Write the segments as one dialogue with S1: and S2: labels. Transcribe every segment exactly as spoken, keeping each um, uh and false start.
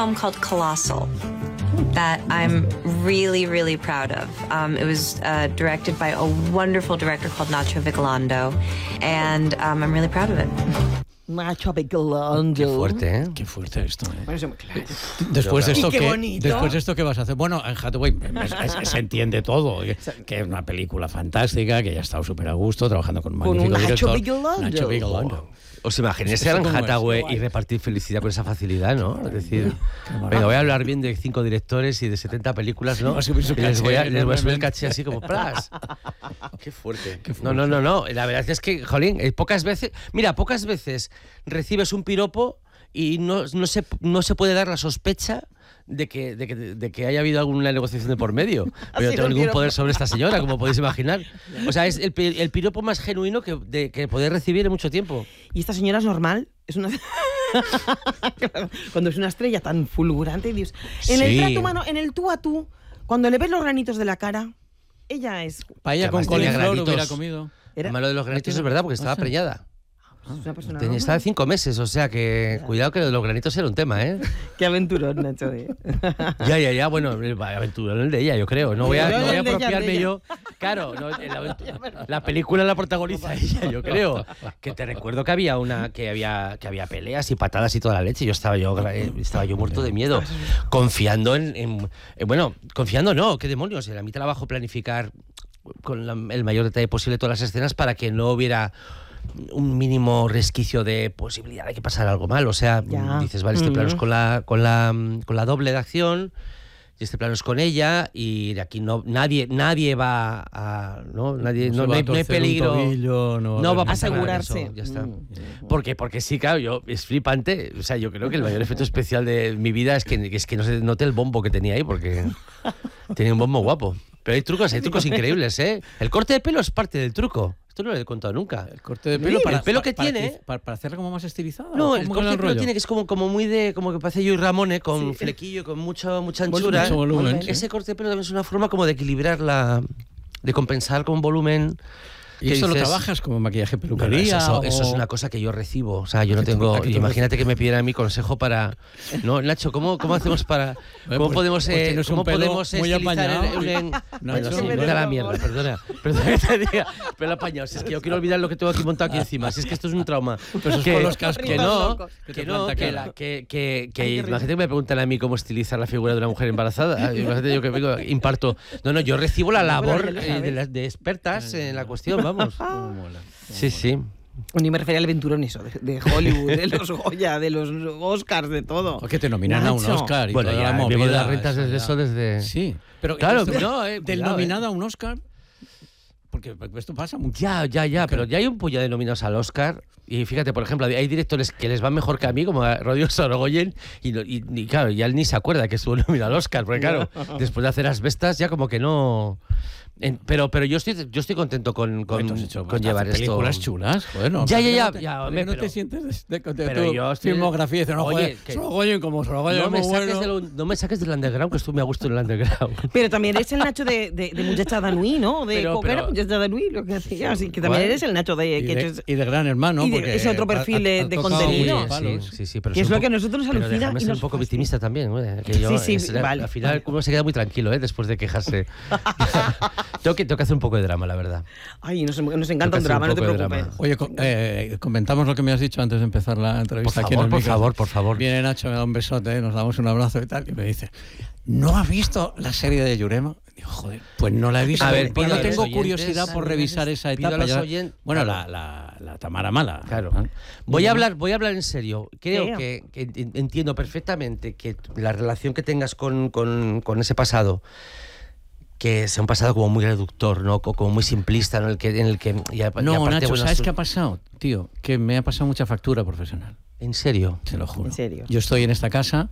S1: film called Colossal that I'm really, really proud of. Um, it was uh, directed by a wonderful director called Nacho Vigalondo, and um, I'm really proud of it.
S2: Nacho Vigalondo.
S3: Qué fuerte, ¿eh?
S4: Qué fuerte esto, ¿eh?
S2: Bueno, eso, claro.
S4: Después de esto,
S2: Y qué
S4: ¿qué,
S2: bonito.
S4: después de esto, ¿qué vas a hacer? Bueno, en Hathaway es- es- se entiende todo, que que es una película fantástica, que ya ha estado súper a gusto, trabajando con un
S2: Con
S4: magnífico
S2: un Nacho
S4: director.
S2: Vigalondo.
S4: Nacho Vigalondo.
S3: ¿Os imagináis
S4: Esto
S3: ser
S4: cómo es?
S3: Hathaway y repartir felicidad con esa facilidad, no? Es decir,
S4: maravilla.
S3: venga, voy a hablar bien de cinco directores y de setenta películas, ¿no?
S4: Va a subir su
S3: Y les voy a,
S4: caché
S3: les voy a subir el
S4: enormemente.
S3: caché así como ¡plas! ¡Qué fuerte!
S4: Qué
S3: No, no, no, no. La verdad es que, jolín, eh, pocas veces... Mira, pocas veces recibes un piropo y no, no, se, no se puede dar la sospecha de que, de, que, de que haya habido alguna negociación de por medio. Pero yo no tengo ningún poder sobre esta señora, como podéis imaginar. O sea, es el, pi- el piropo más genuino que, de, que poder recibir en mucho tiempo.
S2: ¿Y esta señora es normal? Es una... Claro, cuando es una estrella tan fulgurante, Dios. En el
S3: Sí.
S2: trato humano, en el tú a tú, cuando le ves los granitos de la cara, ella es,
S4: Paella
S3: Que
S4: con
S3: además tenía
S4: coliflor
S3: granitos.
S4: hubiera comido.
S2: era
S3: Lo malo de los granitos es verdad, porque estaba
S4: Ah, sí.
S3: preñada.
S2: es una persona
S3: Tenía,
S2: normal.
S3: estaba cinco meses, o sea que cuidado que lo de los granitos era un tema, ¿eh?
S2: Qué aventurón, Nacho. ¿eh?
S3: Ya, ya, ya, bueno, el aventurón el de ella, yo creo. No voy a,
S2: Yo
S3: no voy a
S2: el de ella,
S3: apropiarme
S2: el de
S3: yo. Claro, no, la, aventu- la película la protagoniza ella, yo creo. Que te recuerdo que había una, que había, que había peleas y patadas y toda la leche. Yo estaba yo, eh, estaba yo muerto de miedo, confiando en, en- en- bueno, confiando no, qué demonios. A mí trabajo planificar con la- el mayor detalle posible todas las escenas para que no hubiera un mínimo resquicio de posibilidad de que pasara algo mal. O sea,
S2: Ya.
S3: dices, vale, este plano es con la, con la, con la doble de acción y este plano es con ella y de aquí no nadie nadie va a no nadie
S4: se
S3: no,
S4: va
S3: no
S4: a
S3: hay, no hay
S4: torcer un
S3: peligro,
S4: tobillo, no va a
S3: no
S4: haber
S3: va a
S4: nada.
S3: pasar nada de
S2: Asegurarse.
S3: eso, ya está.
S2: Mm.
S3: Porque porque sí, claro, yo es flipante. O sea, yo creo que el mayor efecto especial de mi vida es que es que no se note el bombo que tenía ahí, porque tenía un bombo guapo. Pero hay trucos, hay trucos increíbles, ¿eh? El corte de pelo es parte del truco. Esto no lo he contado nunca.
S4: El corte de pelo,
S3: Sí,
S4: para,
S3: el pelo que
S4: para-
S3: tiene,
S4: Para, para, para hacerla como más estilizada.
S3: No,
S4: ¿o
S3: el
S4: cómo
S3: corte
S4: era
S3: de pelo
S4: rollo?
S3: tiene que es como, como muy de, como que parece Joey Ramone, con flequillo, con mucho, mucha
S4: Volumen,
S3: anchura.
S4: mucho volumen, sí.
S3: Ese corte de pelo también es una forma como de equilibrar la, de compensar con volumen.
S4: ¿Y
S3: que
S4: eso lo
S3: dices-
S4: trabajas como maquillaje
S3: No, no,
S4: peluquería?
S3: eso,
S4: o-
S3: eso es una cosa que yo recibo. O sea, yo no
S4: ¿A qué te-
S3: tengo.
S4: a qué te
S3: Imagínate que me pidieran mi consejo para. No, Nacho, ¿cómo, cómo hacemos para.
S4: Bueno,
S3: ¿Cómo
S4: pues-
S3: podemos,
S4: pues
S3: eh,
S4: tienes un
S3: cómo
S4: pelo
S3: podemos
S4: muy
S3: estilizar
S4: apañado.
S3: el- el-
S4: Nacho,
S3: Bueno, sí,
S4: sí,
S3: vete a la mierda, perdona. Perdona que te diga. Pelo apañado. Si es que yo quiero olvidar lo que tengo aquí montado aquí encima. Si es que esto es un trauma.
S4: Pero eso es por los cascos.
S3: Que no,
S2: Locos.
S4: Que
S3: que
S4: te
S3: no,
S4: planta
S3: que,
S4: cara.
S3: la, que, que, que
S2: Ay, qué
S3: imagínate que me preguntan a mí cómo estilizar la figura de una mujer embarazada. Imagínate yo que vengo, imparto. No, no, yo recibo la labor
S2: ya lo
S3: eh,
S2: sabes.
S3: de, las- de expertas en la cuestión, vamos.
S4: ¿Cómo mola?
S3: Sí, sí.
S2: Ni me refería al aventurón eso, de, de Hollywood, de los Goya, de los Oscars, de todo.
S4: O que te nominan a un
S2: Nacho.
S4: Oscar y
S3: Bueno,
S4: toda
S3: ya
S4: la
S3: vivo de
S4: movida
S3: las rentas
S4: esa
S3: desde
S4: ya.
S3: eso, desde...
S4: Sí, pero
S3: Claro,
S4: esto-
S3: no, eh,
S4: del
S3: cuidado,
S4: nominado a un Oscar, porque esto pasa mucho.
S3: Ya, ya, ya, pero ya hay un puñado de nominados al Oscar. Y fíjate, por ejemplo, hay directores que les van mejor que a mí, como a Rodrigo Sorogoyen, y, no- y, y claro, ya él ni se acuerda que estuvo nominado al Oscar, porque claro, después de hacer Asbestas ya como que no... en- pero pero yo estoy yo estoy contento con, con,
S4: Bueno, tú has hecho
S3: con llevar
S4: bastantes
S3: esto.
S4: películas chulas, joder, no.
S3: Ya, ya, ya,
S4: ¿por qué no te-
S3: ya,
S4: ¿por qué
S3: hombre,
S4: no
S3: pero-
S4: te sientes de, de, de
S3: pero
S4: tu
S3: yo estoy-
S4: filmografía y dices, no,
S3: Oye,
S4: joder,
S3: que-
S4: Sorogoyen como Sorogoyen
S3: No me,
S4: muy
S3: saques
S4: bueno.
S3: de lo- no me saques del underground, que estuve a gusto en el underground.
S2: Pero también eres el Nacho de, de, de Muchacha Danui, ¿no? De
S3: Pero-
S2: ¿cómo era
S3: pero-
S2: Muchacha Danui, lo que hacía. Así que también
S3: ¿Cuál?
S2: eres el Nacho de...
S4: Y
S2: que
S4: de,
S2: hecho es-
S4: y de Gran Hermano.
S2: y de-
S4: porque
S2: ese otro perfil de- de
S4: tocado
S2: contenido.
S4: muchos palos.
S3: Sí, sí, sí, pero
S2: Que es
S3: soy
S2: lo
S3: un
S2: que a
S3: poco-
S2: nosotros nos
S3: pero
S2: alucina
S3: déjame
S2: y
S3: ser
S2: nos
S3: un poco
S2: fastidia.
S3: victimista también, güey, que yo,
S2: Sí, sí,
S3: es la-
S2: vale,
S3: al final
S2: vale.
S3: uno se queda muy tranquilo, ¿eh? Después de quejarse. tengo, que, tengo que hacer un poco de drama, la verdad.
S2: Ay, nos, nos
S3: Tengo que
S2: encanta un
S3: hacer
S2: drama,
S3: un
S2: no te
S3: poco de
S2: preocupes.
S3: drama.
S4: Oye, co- eh, comentamos lo que me has dicho antes de empezar la
S3: Por
S4: entrevista. aquí en
S3: favor,
S4: el
S3: por
S4: micro.
S3: favor, por favor.
S4: Viene Nacho, me da un besote, nos damos un abrazo y tal, y me dice, ¿no has visto la serie de Yurema? Digo, joder, pues no la he visto.
S3: A ver,
S4: pero
S3: pido a los
S4: tengo
S3: oyentes,
S4: curiosidad por revisar esa
S3: pido a
S4: etapa.
S3: los
S4: Ya-
S3: oyen-
S4: bueno,
S3: claro.
S4: la, la, la Tamara Mala.
S3: Claro.
S4: ¿no?
S3: Voy
S4: Y
S3: a
S4: bueno,
S3: hablar, voy a hablar en serio. Creo
S2: Creo.
S3: que, que en- entiendo perfectamente que la relación que tengas con, con, con ese pasado, que sea un pasado como muy reductor, ¿no? Co- como muy simplista, ¿no? En el que, en el que y a- y
S4: No,
S3: aparte,
S4: Nacho,
S3: bueno,
S4: ¿sabes
S3: su-
S4: qué ha pasado, tío? Que me ha pasado mucha factura profesional.
S3: En serio.
S4: Te lo juro.
S2: En serio.
S4: Yo estoy en esta casa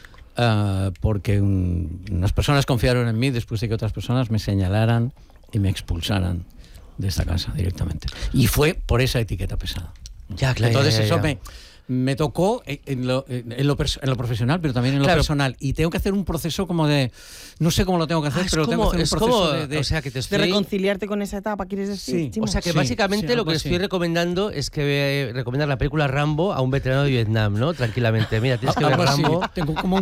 S4: ah, porque un- unas personas confiaron en mí después de que otras personas me señalaran y me expulsaran de esta casa directamente. Y fue por esa etiqueta pesada.
S3: Ya, claro.
S4: Entonces
S3: ya, ya,
S4: eso
S3: ya.
S4: me, me tocó en en lo, en, lo pers- en lo profesional, pero también en lo
S3: Claro.
S4: personal. Y tengo que hacer un proceso como de... No sé cómo lo tengo que hacer,
S3: Ah, es
S4: pero tengo
S3: como,
S4: que
S3: es
S4: hacer un proceso
S3: como,
S4: de, de-
S3: o sea, que te
S2: De
S3: estoy...
S2: reconciliarte con esa etapa, ¿quieres decir?
S4: Sí.
S2: Chimo?
S3: O sea que
S4: Sí,
S3: básicamente
S4: sí,
S3: lo
S4: algo
S3: que
S4: así.
S3: estoy recomendando es que eh, recomendar la película Rambo a un veterano de Vietnam, ¿no? Tranquilamente. Mira, tienes que ver
S4: algo así.
S3: Rambo.
S4: Tengo como